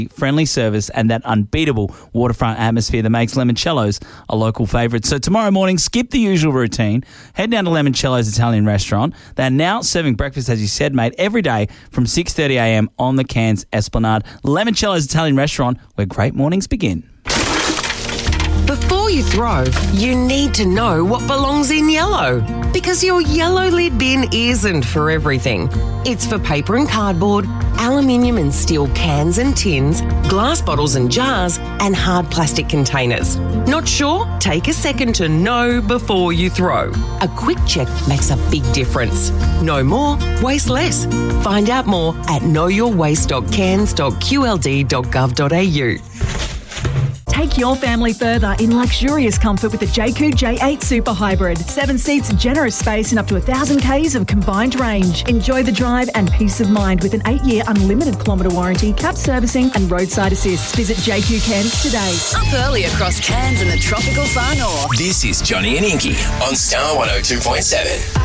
friendly service and that unbeatable waterfront atmosphere that makes Lemoncello's a local favourite. So tomorrow morning, skip the usual routine, head down to Lemoncello's Italian restaurant. They're now serving breakfast, as you said, mate, every day from 6:30 a.m. on the Cairns Esplanade. Lemoncello's Italian restaurant, where great mornings begin. Before you throw, you need to know what belongs in yellow. Because your yellow lid bin isn't for everything. It's for paper and cardboard, aluminium and steel cans and tins, glass bottles and jars, and hard plastic containers. Not sure? Take a second to know before you throw. A quick check makes a big difference. Know more, waste less. Find out more at knowyourwaste.cairns.qld.gov.au. Take your family further in luxurious comfort with the Jayco J8 Super Hybrid. 7 seats, generous space and up to 1,000 Ks of combined range. Enjoy the drive and peace of mind with an 8-year unlimited kilometre warranty, cap servicing and roadside assist. Visit JQ Cairns today. Up early across Cairns and the tropical far north. This is Johnny and Inky on Star 102.7.